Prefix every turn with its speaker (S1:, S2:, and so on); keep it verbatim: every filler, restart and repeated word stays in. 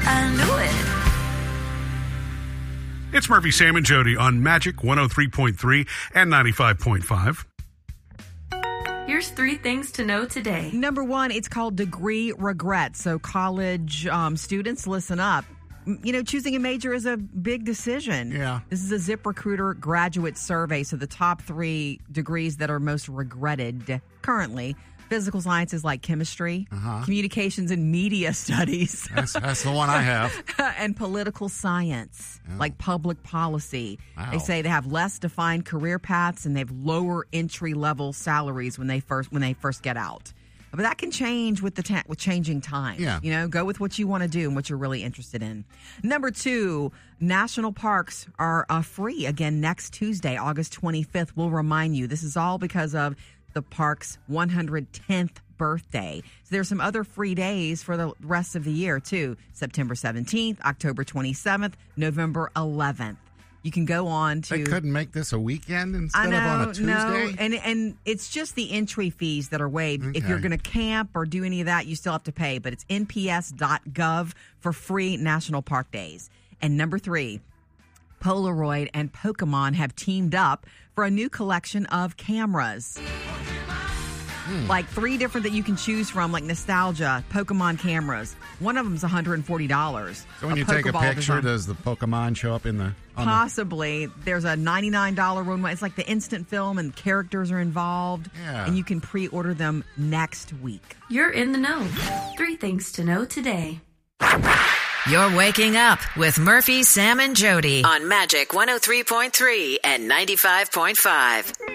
S1: I knew it.
S2: It's Murphy, Sam, and Jody on Magic one oh three point three and ninety-five point five.
S1: Here's three things to know today.
S3: Number one, it's called degree regret. So college um, students, listen up. You know, choosing a major is a big decision.
S4: Yeah.
S3: This is a ZipRecruiter graduate survey. So the top three degrees that are most regretted currently: physical sciences like chemistry,
S4: Uh-huh.
S3: communications and media studies,
S4: That's, that's the one I have.
S3: and political science
S4: Oh.
S3: like public policy.
S4: Wow.
S3: They say they have less defined career paths and they have lower entry level salaries when they first when they first get out. But that can change with the ta- with changing times.
S4: Yeah.
S3: You know, go with what you want to do and what you're really interested in. Number two, national parks are uh, free again next Tuesday, August twenty-fifth. We'll remind you, this is all because of the park's one hundred tenth birthday. So there's some other free days for the rest of the year, too. September seventeenth, October twenty-seventh, November eleventh. You can go on to...
S4: They couldn't make this a weekend instead
S3: I know,
S4: of on a Tuesday?
S3: No, and and it's just the entry fees that are waived. If
S4: Okay.
S3: you're going to camp or do any of that, you still have to pay. But it's N P S dot gov for free national park days. And number three, Polaroid and Pokemon have teamed up for a new collection of cameras.
S4: Hmm.
S3: Like three different that you can choose from, like nostalgia, Pokemon cameras. One of them's one hundred forty dollars.
S4: So when you take a picture, does the Pokemon show up in the... on the-
S3: Possibly. There's a ninety-nine dollars one. It's like the instant film and characters are involved.
S4: Yeah.
S3: And you can pre-order them next week.
S1: You're in the know. Three things to know today.
S5: You're waking up with Murphy, Sam, and Jody on Magic one oh three point three and ninety-five point five.